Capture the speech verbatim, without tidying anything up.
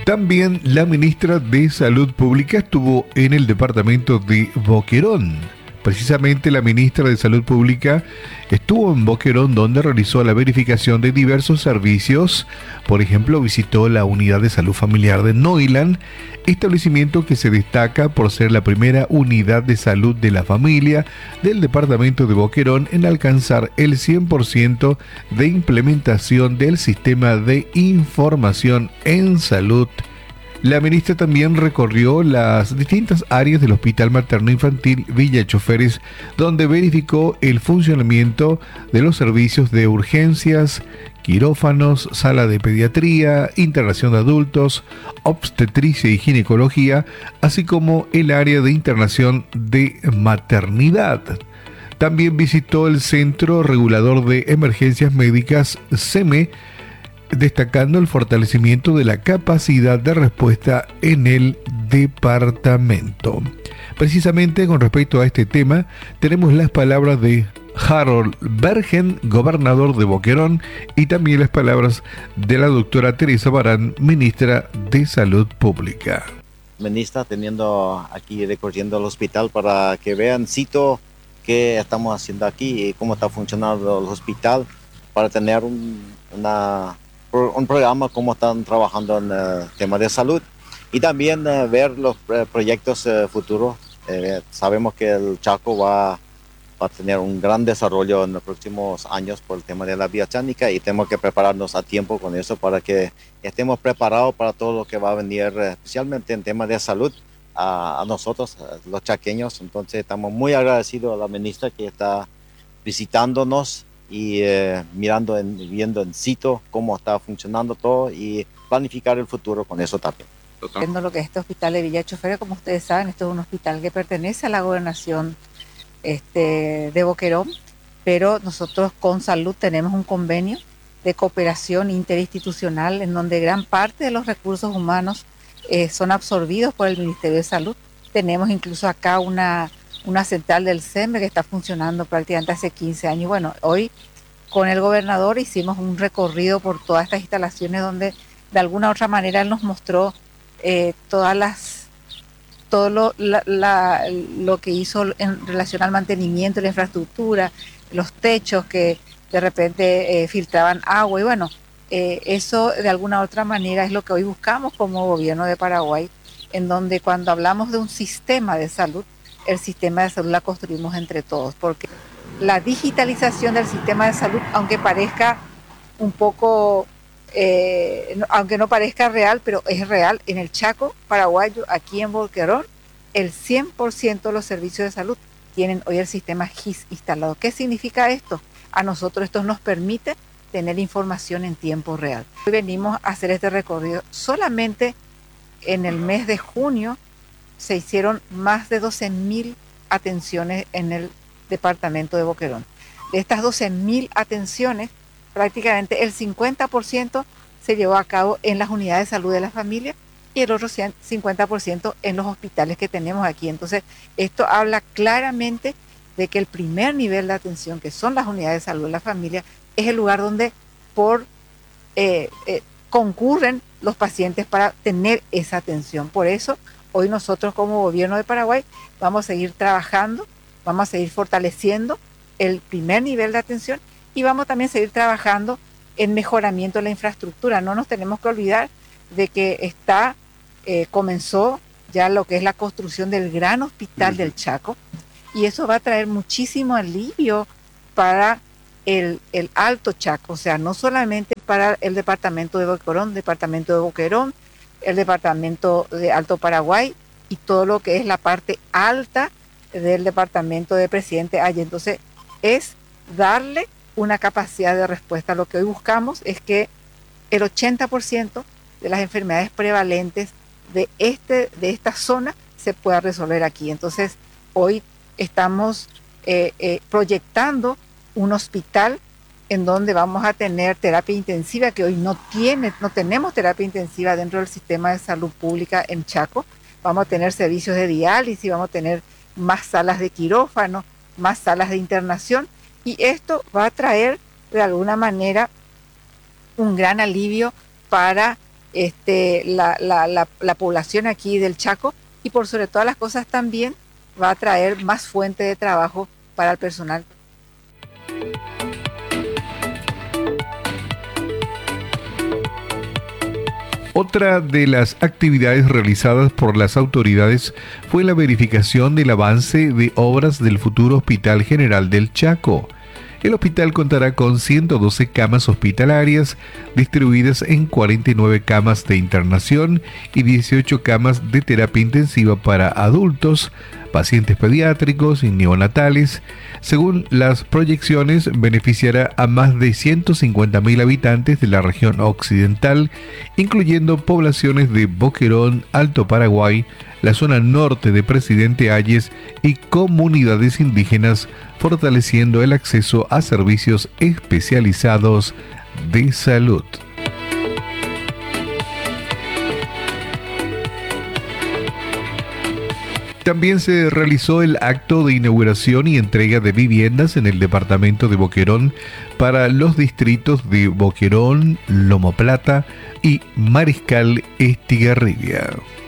También la ministra de Salud Pública estuvo en el departamento de Boquerón. Precisamente la ministra de Salud Pública estuvo en Boquerón, donde realizó la verificación de diversos servicios. Por ejemplo, visitó la unidad de salud familiar de Noilan, establecimiento que se destaca por ser la primera unidad de salud de la familia del departamento de Boquerón en alcanzar el cien por ciento de implementación del sistema de información en salud. La ministra también recorrió las distintas áreas del Hospital Materno Infantil Villa Choferes, donde verificó el funcionamiento de los servicios de urgencias, quirófanos, sala de pediatría, internación de adultos, obstetricia y ginecología, así como el área de internación de maternidad. También visitó el Centro Regulador de Emergencias Médicas, CEME, destacando el fortalecimiento de la capacidad de respuesta en el departamento. Precisamente con respecto a este tema, tenemos las palabras de Harold Bergen, gobernador de Boquerón, y también las palabras de la doctora Teresa Barán, ministra de Salud Pública. Ministra, teniendo aquí recorriendo el hospital para que vean sitio qué estamos haciendo aquí y cómo está funcionando el hospital, para tener un, una un programa cómo están trabajando en el uh, tema de salud y también uh, ver los uh, proyectos uh, futuros. Eh, sabemos que el Chaco va, va a tener un gran desarrollo en los próximos años por el tema de la biochánica y tenemos que prepararnos a tiempo con eso para que estemos preparados para todo lo que va a venir, uh, especialmente en temas de salud, uh, a nosotros, uh, los chaqueños. Entonces estamos muy agradecidos a la ministra que está visitándonos y eh, mirando, en, viendo en sitio cómo está funcionando todo y planificar el futuro con eso también. Viendo lo que es este hospital de Villa Choferes, como ustedes saben, esto es un hospital que pertenece a la gobernación este, de Boquerón, pero nosotros con Salud tenemos un convenio de cooperación interinstitucional en donde gran parte de los recursos humanos eh, son absorbidos por el Ministerio de Salud. Tenemos incluso acá una una central del CEME que está funcionando prácticamente hace quince años. Bueno, hoy con el gobernador hicimos un recorrido por todas estas instalaciones donde de alguna u otra manera él nos mostró eh, todas las todo lo, la, la, lo que hizo en relación al mantenimiento de la infraestructura, los techos que de repente eh, filtraban agua y bueno, eh, eso de alguna u otra manera es lo que hoy buscamos como gobierno de Paraguay, en donde cuando hablamos de un sistema de salud, el sistema de salud la construimos entre todos, porque la digitalización del sistema de salud, aunque parezca un poco, eh, no, aunque no parezca real, pero es real, en el Chaco paraguayo, aquí en Boquerón, el cien por ciento de los servicios de salud tienen hoy el sistema G I S instalado. ¿Qué significa esto? A nosotros esto nos permite tener información en tiempo real. Hoy venimos a hacer este recorrido. Solamente en el mes de junio se hicieron más de doce mil atenciones en el departamento de Boquerón. De estas doce mil atenciones, prácticamente el cincuenta por ciento se llevó a cabo en las unidades de salud de la familia y el otro cincuenta por ciento en los hospitales que tenemos aquí. Entonces, esto habla claramente de que el primer nivel de atención, que son las unidades de salud de la familia, es el lugar donde por eh, eh, concurren los pacientes para tener esa atención. Por eso, hoy nosotros como gobierno de Paraguay vamos a seguir trabajando, vamos a seguir fortaleciendo el primer nivel de atención y vamos también a seguir trabajando en mejoramiento de la infraestructura. No nos tenemos que olvidar de que está, eh, comenzó ya lo que es la construcción del gran hospital del Chaco y eso va a traer muchísimo alivio para el, el Alto Chaco, o sea, no solamente para el departamento de Boquerón, departamento de Boquerón, el departamento de Alto Paraguay y todo lo que es la parte alta del departamento de Presidente Allende. Entonces, es darle una capacidad de respuesta. Lo que hoy buscamos es que el ochenta por ciento de las enfermedades prevalentes de, este, de esta zona se pueda resolver aquí. Entonces, hoy estamos eh, eh, proyectando un hospital en donde vamos a tener terapia intensiva, que hoy no tiene, no tenemos terapia intensiva dentro del sistema de salud pública en Chaco. Vamos a tener servicios de diálisis, vamos a tener más salas de quirófano, más salas de internación, y esto va a traer de alguna manera un gran alivio para este, la, la, la, la población aquí del Chaco, y por sobre todas las cosas también va a traer más fuente de trabajo para el personal. Otra de las actividades realizadas por las autoridades fue la verificación del avance de obras del futuro Hospital General del Chaco. El hospital contará con ciento doce camas hospitalarias distribuidas en cuarenta y nueve camas de internación y dieciocho camas de terapia intensiva para adultos, pacientes pediátricos y neonatales. Según las proyecciones, beneficiará a más de ciento cincuenta mil habitantes de la región occidental, incluyendo poblaciones de Boquerón, Alto Paraguay, la zona norte de Presidente Hayes y comunidades indígenas, fortaleciendo el acceso a servicios especializados de salud. También se realizó el acto de inauguración y entrega de viviendas en el departamento de Boquerón para los distritos de Boquerón, Lomo Plata y Mariscal Estigarribia.